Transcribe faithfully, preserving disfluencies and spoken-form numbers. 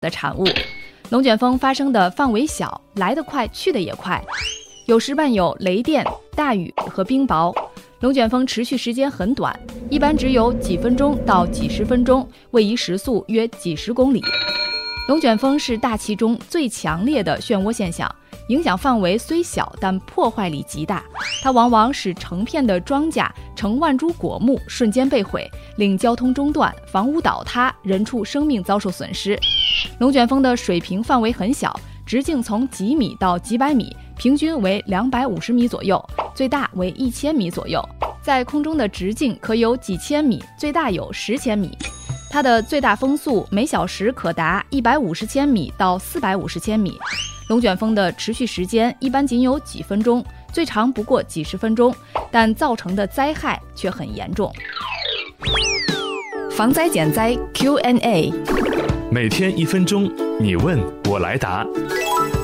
的产物。龙卷风发生的范围小，来得快，去得也快，有时伴有雷电、大雨和冰雹。龙卷风持续时间很短，一般只有几分钟到几十分钟，位移时速约几十公里。龙卷风是大气中最强烈的漩涡现象，影响范围虽小，但破坏力极大。它往往使成片的庄稼、成万株果木瞬间被毁，令交通中断、房屋倒塌、人畜生命遭受损失。龙卷风的水平范围很小，直径从几米到几百米，平均为两百五十米左右，最大为一千米左右。在空中的直径可有几千米，最大有十千米。它的最大风速每小时可达一百五十千米到四百五十千米。龙卷风的持续时间一般仅有几分钟，最长不过几十分钟，但造成的灾害却很严重。防灾减灾 Q and A， 每天一分钟，你问我来答。